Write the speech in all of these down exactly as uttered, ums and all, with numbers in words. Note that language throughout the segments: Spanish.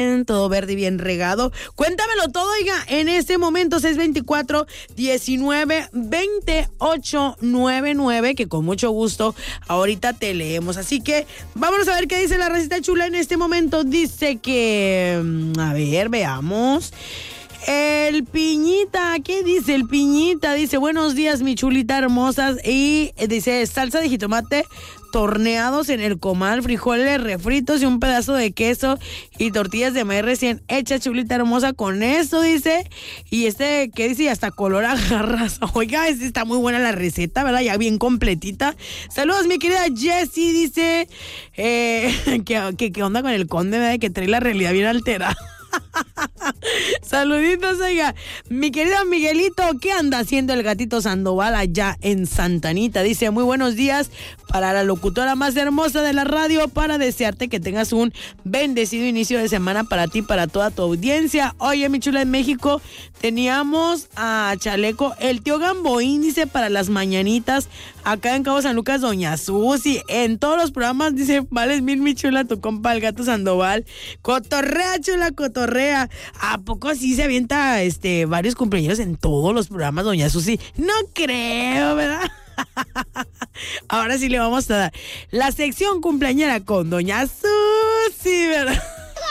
todo verde y bien regado. Cuéntamelo todo, oiga, en este momento seis veinticuatro, diecinueve, veintiocho, noventa y nueve, que con mucho gusto ahorita te leemos. Así que vámonos a ver qué dice la racita chula en este momento. Dice que, a ver, veamos. El Piñita, ¿qué dice el Piñita? Dice, buenos días, mi chulita hermosas. Y dice, salsa de jitomate torneados en el comal, frijoles refritos y un pedazo de queso y tortillas de maíz recién hecha, chulita hermosa, con eso, dice. Y este, ¿qué dice? Y hasta color a garras. Oiga, este está muy buena la receta, ¿verdad? Ya bien completita. Saludos, mi querida Jessie, dice, eh, ¿qué, qué, qué onda con el conde, ¿verdad? Que trae la realidad bien alterada. Saluditos, oiga. Mi querido Miguelito, ¿qué anda haciendo el gatito Sandoval allá en Santa Anita? Dice, muy buenos días para la locutora más hermosa de la radio, para desearte que tengas un bendecido inicio de semana para ti, para toda tu audiencia. Oye, mi chula, en México teníamos a Chaleco, el tío Gamboín, dice, para las mañanitas, acá en Cabo San Lucas, doña Susi, en todos los programas, dice, vales mil, mi chula, tu compa, el gato Sandoval. Cotorrea, chula, cotorrea. ¿A poco así se avienta este varios cumpleaños en todos los programas, doña Susi? No creo, ¿verdad? Ahora sí le vamos a dar la sección cumpleañera con doña Susi, ¿verdad?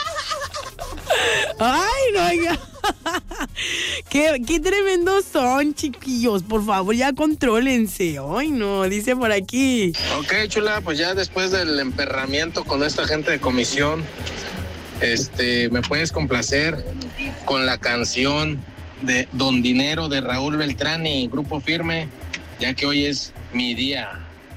Ay, no, oiga. qué, qué tremendos son, chiquillos. Por favor, ya contrólense. Ay, no, dice por aquí. Ok, chula, pues ya después del emperramiento con esta gente de comisión, Este, me puedes complacer con la canción de Don Dinero de Raúl Beltrán y Grupo Firme, ya que hoy es mi día.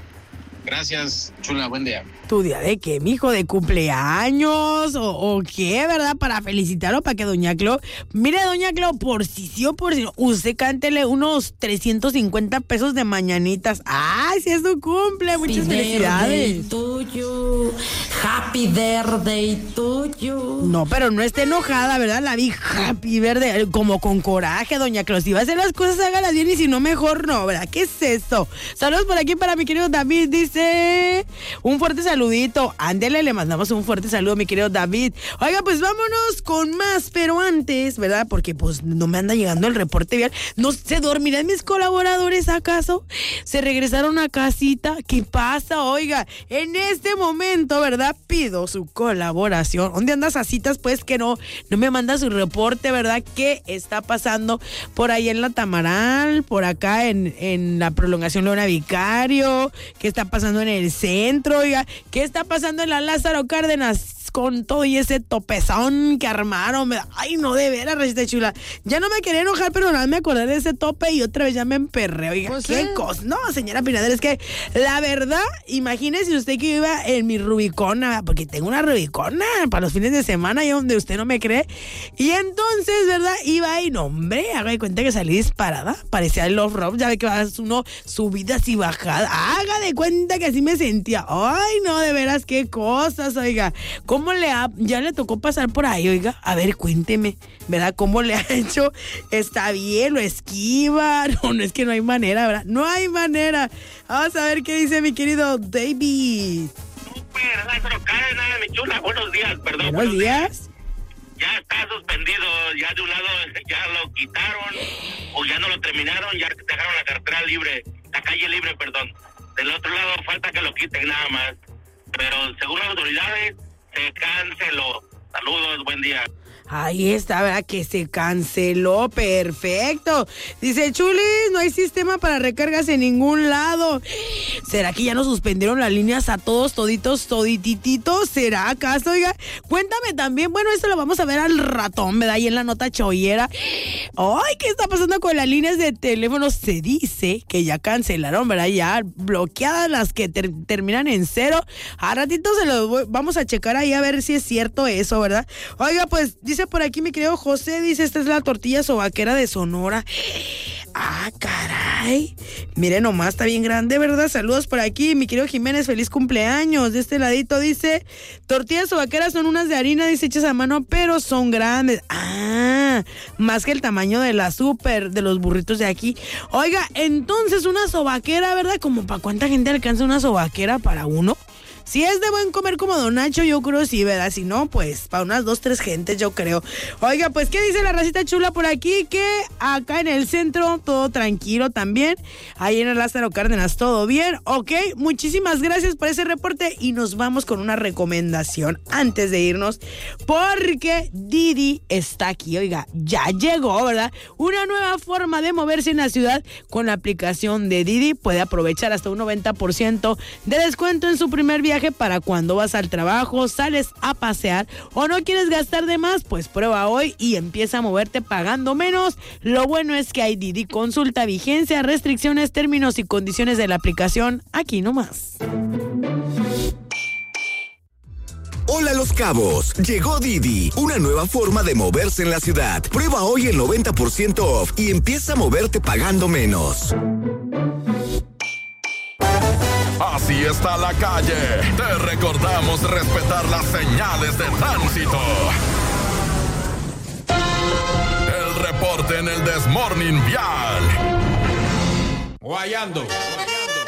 Gracias, chula, buen día. ¿Tu día de qué, mijo? ¿De cumpleaños? ¿O, o qué, verdad? Para felicitarlo, para que doña Clau... Mire, doña Clau, por si sí o por si no, usted cántele unos trescientos cincuenta pesos de mañanitas. ¡Ay, si es su cumple! Muchas felicidades. Tuyo. Happy birthday tuyo. No, pero no esté enojada, ¿verdad? La vi happy verde, como con coraje, doña Clau. Si va a hacer las cosas, hágalas bien, y si no, mejor no, ¿verdad? ¿Qué es eso? Saludos por aquí para mi querido David, dice... Un fuerte saludo. Saludito, ándele, le mandamos un fuerte saludo, mi querido David. Oiga, pues vámonos con más, pero antes, ¿verdad? Porque pues no me anda llegando el reporte vial. ¿No se dormirán mis colaboradores acaso? ¿Se regresaron a casita? ¿Qué pasa? Oiga, en este momento, ¿verdad? Pido su colaboración. ¿Dónde andas a citas? Pues que no, no me manda su reporte, ¿verdad? ¿Qué está pasando por ahí en la Tamaral? Por acá en, en la prolongación Leona Vicario. ¿Qué está pasando en el centro? Oiga, ¿qué está pasando en la Lázaro Cárdenas con todo y ese topezón que armaron? Ay, no, de veras, recita chula. Ya no me quería enojar, pero nada, me acordé de ese tope y otra vez ya me emperré. Oiga, pues qué sí. cosa. No, señora Pinader, es que la verdad, imagínese usted que yo iba en mi Rubicona, porque tengo una Rubicona para los fines de semana, ahí donde usted no me cree. Y entonces, ¿verdad? Iba ahí, no, hombre, haga de cuenta que salí disparada. Parecía el off-road, ya ve que va uno subidas y bajadas. Haga de cuenta que así me sentía. Ay, no, de veras, qué cosas, oiga. ¿Cómo le ha, ya le tocó pasar por ahí, oiga? A ver, cuénteme, ¿verdad? ¿Cómo le ha hecho? ¿Está bien? ¿Lo esquiva? No, no es que no hay manera, ¿verdad? No hay manera. Vamos a ver qué dice mi querido David. Super, Lázaro Cárdenas, mi chula, buenos días, perdón. Buenos días. Ya está suspendido, ya de un lado ya lo quitaron, o ya no lo terminaron, ya dejaron la carretera libre, la calle libre, perdón. Del otro lado falta que lo quiten nada más. Pero según las autoridades, se canceló. Saludos, buen día. Ahí está, ¿verdad? Que se canceló, perfecto. Dice, Chulis, no hay sistema para recargas en ningún lado. ¿Será que ya nos suspendieron las líneas a todos, toditos, toditititos? ¿Será acaso, oiga? Cuéntame también, bueno, esto lo vamos a ver al ratón, ¿verdad? Ahí en la nota choyera. Ay, ¿qué está pasando con las líneas de teléfono? Se dice que ya cancelaron, ¿verdad? Ya bloqueadas las que ter- terminan en cero. A ratito se los voy, vamos a checar ahí a ver si es cierto eso, ¿verdad? Oiga, pues, dice por aquí mi querido José, dice, esta es la tortilla sobaquera de Sonora. Ah, caray. Miren nomás, está bien grande, ¿verdad? Saludos por aquí, mi querido Jiménez, feliz cumpleaños. De este ladito dice, tortillas sobaqueras son unas de harina, dice, hechas a mano, pero son grandes. Ah, más que el tamaño de la súper, de los burritos de aquí. Oiga, entonces una sobaquera, ¿verdad? Como para cuánta gente alcanza una sobaquera para uno. Si es de buen comer como Don Nacho, yo creo sí, ¿verdad? Si no, pues para unas dos, tres gentes, yo creo. Oiga, pues, ¿qué dice la racita chula por aquí? Que acá en el centro todo tranquilo también. Ahí en el Lázaro Cárdenas todo bien. Ok, muchísimas gracias por ese reporte y nos vamos con una recomendación antes de irnos, porque Didi está aquí. Oiga, ya llegó, ¿verdad? Una nueva forma de moverse en la ciudad con la aplicación de Didi. Puede aprovechar hasta un noventa por ciento de descuento en su primer viaje para cuando vas al trabajo, sales a pasear o no quieres gastar de más. Pues prueba hoy y empieza a moverte pagando menos. Lo bueno es que hay Didi. Consulta vigencia, restricciones, términos y condiciones de la aplicación aquí nomás. Hola Los Cabos, llegó Didi, una nueva forma de moverse en la ciudad. Prueba hoy el noventa por ciento off y empieza a moverte pagando menos. Así está la calle. Te recordamos respetar las señales de tránsito. El reporte en el Desmorning Vial. Guayando.